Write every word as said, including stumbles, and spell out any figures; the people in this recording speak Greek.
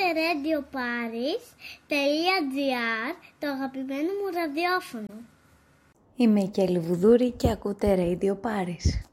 ρέιντιο πάρις τελεία τζι άρ, το αγαπημένο μου ραδιόφωνο. Είμαι η Κέλλη Βουδούρη και ακούτε Radio Paris.